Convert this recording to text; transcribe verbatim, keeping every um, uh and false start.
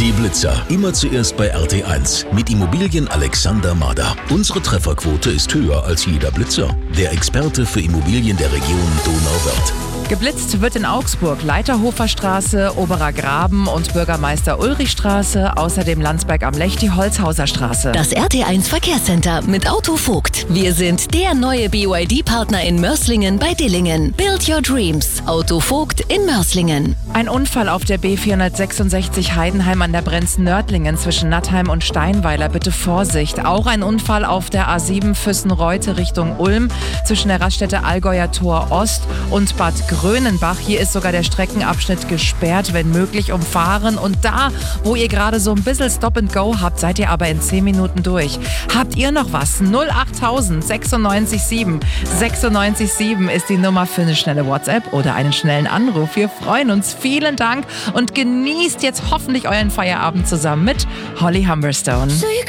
Die Blitzer. Immer zuerst bei R T eins. Mit Immobilien Alexander Mader. Unsere Trefferquote ist höher als jeder Blitzer. Der Experte für Immobilien der Region Donauwörth. Geblitzt wird in Augsburg Leiterhofer Straße, Oberer Graben und Bürgermeister Ulrich Straße, außerdem Landsberg am Lech, die Holzhauser Straße. Das R T eins Verkehrscenter mit Auto Vogt. Wir sind der neue B Y D-Partner in Mörslingen bei Dillingen. Build your dreams. Auto Vogt in Mörslingen. Ein Unfall auf der B vierhundertsechsundsechzig Heidenheim an der Brenz-Nördlingen zwischen Nattheim und Steinweiler. Bitte Vorsicht. Auch ein Unfall auf der A sieben Füssen-Reute Richtung Ulm zwischen der Raststätte Allgäuer Tor Ost und Bad Grönenbach. Hier ist sogar der Streckenabschnitt gesperrt, wenn möglich umfahren. Und da, wo ihr gerade so ein bisschen Stop and Go habt, seid ihr aber in zehn Minuten durch. Habt ihr noch was? null achttausend sechsundneunzig sieben sechsundneunzig sieben ist die Nummer für eine schnelle WhatsApp oder einen schnellen Anruf. Wir freuen uns. Vielen Dank und genießt jetzt hoffentlich euren Feierabend zusammen mit Holly Humberstone.